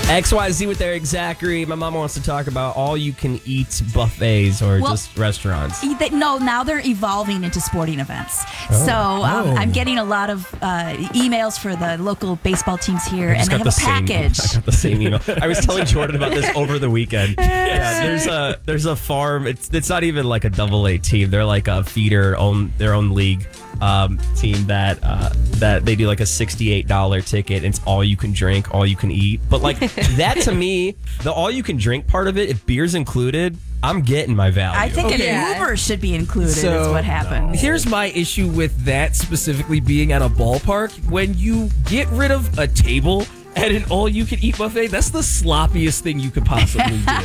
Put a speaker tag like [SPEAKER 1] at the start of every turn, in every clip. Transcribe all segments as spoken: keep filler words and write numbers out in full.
[SPEAKER 1] X Y Z with Eric Zachary. My mom wants to talk about all-you-can-eat buffets or
[SPEAKER 2] Well,
[SPEAKER 1] just restaurants.
[SPEAKER 2] E- they- No, now they're evolving into sporting events.
[SPEAKER 1] Oh.
[SPEAKER 2] So um,
[SPEAKER 1] Oh.
[SPEAKER 2] I'm getting a lot of uh, emails for the local baseball teams here, and
[SPEAKER 1] Just
[SPEAKER 2] they
[SPEAKER 1] got
[SPEAKER 2] have a
[SPEAKER 1] the same-
[SPEAKER 2] package.
[SPEAKER 1] I got the same email. I was telling Jordan about this over the weekend. Yeah, there's a there's a farm. It's it's not even like a double A team. They're like a feeder, own their own league um, team that uh, that they do like a sixty-eight dollars ticket. And it's all you can drink, all you can eat. But like that to me, the all you can drink part of it, if beer's included, I'm getting my value.
[SPEAKER 2] I think
[SPEAKER 3] Okay.
[SPEAKER 2] an Uber should be included.
[SPEAKER 3] So,
[SPEAKER 2] is what happens.
[SPEAKER 3] Here's my issue with that specifically being at a ballpark. When you get rid of a table at an all-you-can-eat buffet, that's the sloppiest thing you could possibly do.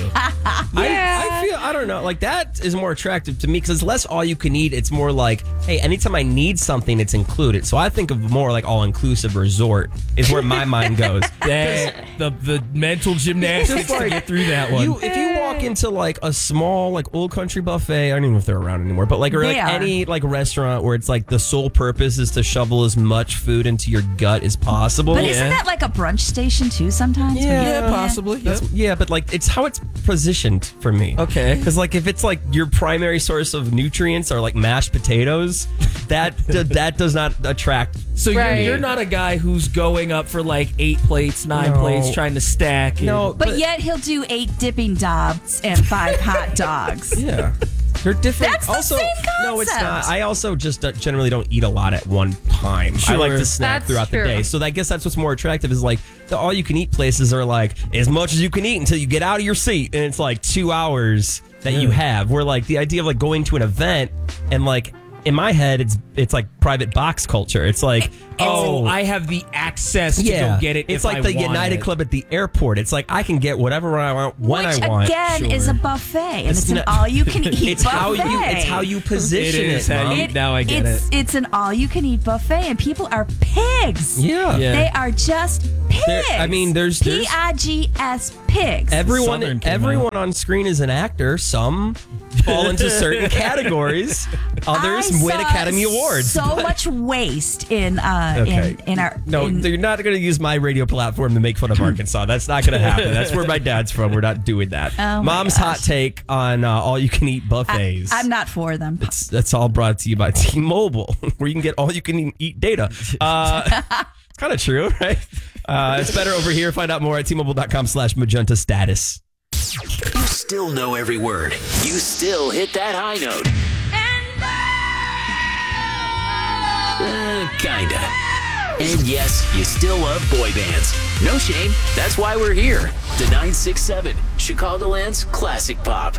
[SPEAKER 1] I, I feel I don't know, like that is more attractive to me because it's less all you can eat. It's more like, hey, anytime I need something, it's included. So I think of more like all inclusive resort is where my mind goes.
[SPEAKER 3] That, the the mental gymnastics
[SPEAKER 1] Just like-
[SPEAKER 3] to get through that one.
[SPEAKER 1] You, if you walk into like a small like Old Country buffet, I don't even know if they're around anymore, but like or
[SPEAKER 2] They
[SPEAKER 1] like
[SPEAKER 2] are.
[SPEAKER 1] any like restaurant where it's like the sole purpose is to shovel as much food into your gut as possible.
[SPEAKER 2] But isn't that like a brunch station too sometimes? when
[SPEAKER 1] Yeah.
[SPEAKER 2] you-
[SPEAKER 3] yeah, possibly.
[SPEAKER 1] That's-
[SPEAKER 3] Yep.
[SPEAKER 1] yeah, but like it's how it's positioned for me.
[SPEAKER 3] Okay.
[SPEAKER 1] Because like if it's like your primary source of nutrients are like mashed potatoes, that that does not attract.
[SPEAKER 3] So
[SPEAKER 4] Right.
[SPEAKER 3] you're, you're not a guy who's going up for like eight plates, nine
[SPEAKER 1] No.
[SPEAKER 3] plates, trying to stack. and-
[SPEAKER 1] No,
[SPEAKER 2] But yet he'll do eight dipping dobs and five hot dogs.
[SPEAKER 1] yeah. They're different.
[SPEAKER 2] That's the
[SPEAKER 1] also,
[SPEAKER 2] same
[SPEAKER 1] no, it's
[SPEAKER 2] concept.
[SPEAKER 1] not. I also just uh, generally don't eat a lot at one time. I like
[SPEAKER 3] Sure.
[SPEAKER 1] to snack
[SPEAKER 4] That's
[SPEAKER 1] throughout
[SPEAKER 4] true.
[SPEAKER 1] the day. So I guess that's what's more attractive is like the all you can eat places are like as much as you can eat until you get out of your seat, and it's like two hours that you have. Where like the idea of like going to an event and like in my head it's it's like private box culture. It's like
[SPEAKER 3] oh, I have the access to
[SPEAKER 1] yeah,
[SPEAKER 3] go get it.
[SPEAKER 1] it's
[SPEAKER 3] if
[SPEAKER 1] like
[SPEAKER 3] I
[SPEAKER 1] the
[SPEAKER 3] want
[SPEAKER 1] United
[SPEAKER 3] it.
[SPEAKER 1] Club at the airport. It's like I can get whatever I want when
[SPEAKER 2] Which
[SPEAKER 1] I want.
[SPEAKER 2] again is a buffet, and it's,
[SPEAKER 1] It's
[SPEAKER 2] an
[SPEAKER 1] not-
[SPEAKER 2] all-you-can-eat
[SPEAKER 1] It's
[SPEAKER 2] buffet.
[SPEAKER 1] how you it's how you position
[SPEAKER 3] It
[SPEAKER 1] it.
[SPEAKER 3] is how
[SPEAKER 1] Mom.
[SPEAKER 3] you- Now I get
[SPEAKER 2] it's,
[SPEAKER 3] it.
[SPEAKER 2] It's an all-you-can-eat buffet, and people are pigs.
[SPEAKER 1] Yeah.
[SPEAKER 3] Yeah.
[SPEAKER 2] They are just pigs.
[SPEAKER 1] There- I mean, there's- there's-
[SPEAKER 2] P I G S pigs.
[SPEAKER 1] Everyone,
[SPEAKER 3] Southern came
[SPEAKER 1] everyone on screen is an actor. Some fall into certain categories. Others
[SPEAKER 2] I
[SPEAKER 1] win
[SPEAKER 2] saw
[SPEAKER 1] Academy Awards.
[SPEAKER 2] So much waste in uh
[SPEAKER 1] Okay.
[SPEAKER 2] in, in our
[SPEAKER 1] No,
[SPEAKER 2] in-
[SPEAKER 1] you're not going to use my radio platform to make fun of Arkansas. That's not going to happen. That's where my dad's from. We're not doing that.
[SPEAKER 2] Oh my
[SPEAKER 1] Mom's
[SPEAKER 2] gosh.
[SPEAKER 1] hot take on uh, all-you-can-eat buffets.
[SPEAKER 2] I'm not for them.
[SPEAKER 1] That's, that's all brought to you by T-Mobile, where you can get all-you-can-eat data. Uh, it's kind of true, right? Uh, it's better over here. Find out more at T-Mobile.com slash magenta status.
[SPEAKER 5] You still know every word. You still hit that high note. Uh, kinda. And yes, you still love boy bands. No shame. That's why we're here. The nine six seven, Chicagoland's classic pop.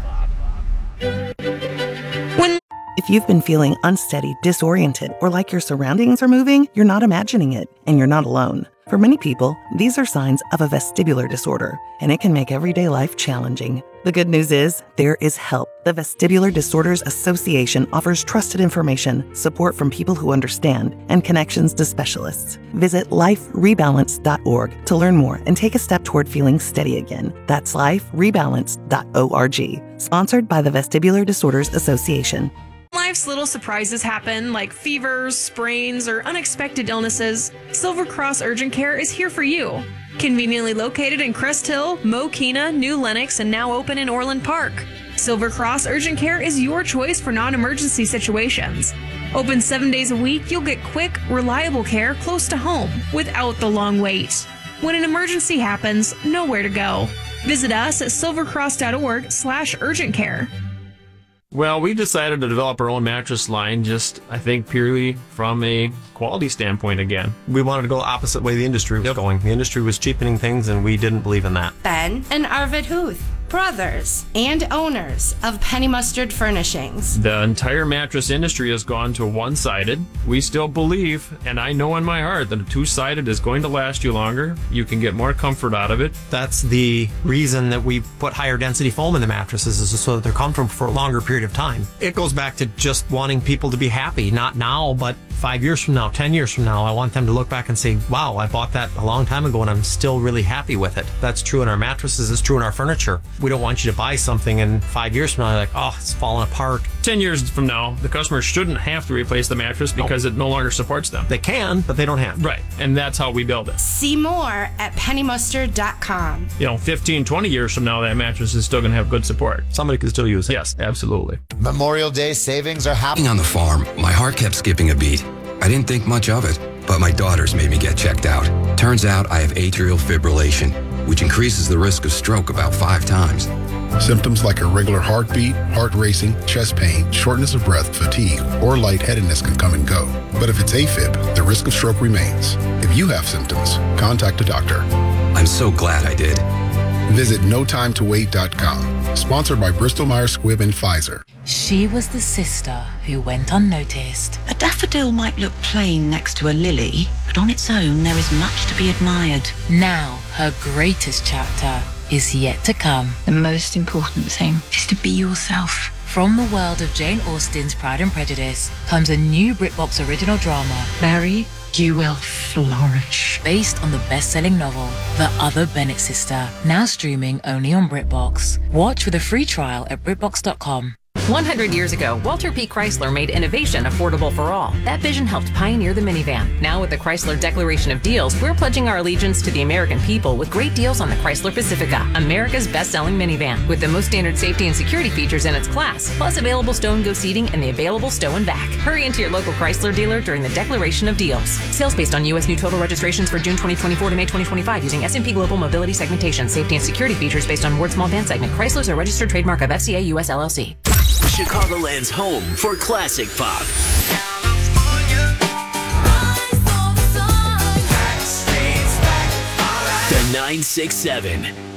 [SPEAKER 6] If you've been feeling unsteady, disoriented, or like your surroundings are moving, you're not imagining it, and you're not alone. For many people, these are signs of a vestibular disorder, and it can make everyday life challenging. The good news is, there is help. The Vestibular Disorders Association offers trusted information, support from people who understand, and connections to specialists. Visit life rebalance dot org to learn more and take a step toward feeling steady again. That's life rebalance dot org. Sponsored by the Vestibular Disorders Association.
[SPEAKER 7] Life's little surprises happen, like fevers, sprains, or unexpected illnesses. Silver Cross Urgent Care is here for you. Conveniently located in Crest Hill, Mokina, New Lenox, and now open in Orland Park. Silver Cross Urgent Care is your choice for non-emergency situations. Open seven days a week, you'll get quick, reliable care close to home without the long wait. When an emergency happens, know where to go. Visit us at silvercross dot org slash urgent care.
[SPEAKER 8] Well, we decided to develop our own mattress line just, I think, purely from a quality standpoint again.
[SPEAKER 9] We wanted to go the opposite way the industry was
[SPEAKER 8] Yep.
[SPEAKER 9] going. The industry was cheapening things, and we didn't believe in that.
[SPEAKER 10] Ben and Arvid Huth, brothers and owners of Penny Mustard Furnishings.
[SPEAKER 8] The entire mattress industry has gone to one-sided. We still believe, and I know in my heart, that a two-sided is going to last you longer. You can get more comfort out of it.
[SPEAKER 9] That's the reason that we put higher density foam in the mattresses, is so that they're comfortable for a longer period of time. It goes back to just wanting people to be happy, not now, but five years from now, ten years from now. I want them to look back and say, wow, I bought that a long time ago and I'm still really happy with it. That's true in our mattresses, it's true in our furniture. We don't want you to buy something and five years from now, you're like, oh, it's falling apart.
[SPEAKER 8] Ten years from now, the customer shouldn't have to replace the mattress because it no longer supports them.
[SPEAKER 9] They can, but they don't have to.
[SPEAKER 8] Right, and that's how we build it.
[SPEAKER 10] See more at penny mustard dot com.
[SPEAKER 8] You know, fifteen, twenty years from now, that mattress is still going to have good support.
[SPEAKER 9] Somebody can still use it.
[SPEAKER 8] Yes, absolutely.
[SPEAKER 4] Memorial Day savings are happening.
[SPEAKER 11] On the farm, my heart kept skipping a beat. I didn't think much of it, but my daughters made me get checked out. Turns out I have atrial fibrillation, which increases the risk of stroke about five times.
[SPEAKER 12] Symptoms like irregular heartbeat, heart racing, chest pain, shortness of breath, fatigue, or lightheadedness can come and go. But if it's AFib, the risk of stroke remains. If you have symptoms, contact a doctor.
[SPEAKER 11] I'm so glad I did.
[SPEAKER 12] Visit no time to wait dot com. Sponsored by Bristol Myers Squibb and Pfizer.
[SPEAKER 13] She was the sister who went unnoticed.
[SPEAKER 14] A daffodil might look plain next to a lily, but on its own there is much to be admired.
[SPEAKER 13] Now her greatest chapter is yet to come.
[SPEAKER 14] The most important thing is to be yourself.
[SPEAKER 13] From the world of Jane Austen's Pride and Prejudice comes a new BritBox original drama,
[SPEAKER 14] Mary, you will flourish.
[SPEAKER 13] Based on the best-selling novel, The Other Bennett Sister, now streaming only on BritBox. Watch with a free trial at brit box dot com.
[SPEAKER 15] one hundred years ago, Walter P. Chrysler made innovation affordable for all. That vision helped pioneer the minivan. Now with the Chrysler Declaration of Deals, we're pledging our allegiance to the American people with great deals on the Chrysler Pacifica, America's best-selling minivan, with the most standard safety and security features in its class, plus available stow and go seating and the available stow and back. Hurry into your local Chrysler dealer during the Declaration of Deals. Sales based on U S new total registrations for June twenty twenty-four to May twenty twenty-five using S and P Global Mobility Segmentation. Safety and security features based on Ward Small Van Segment. Chrysler's a registered trademark of F C A U S L L C.
[SPEAKER 5] Chicagoland's home for classic pop. The nine six seven.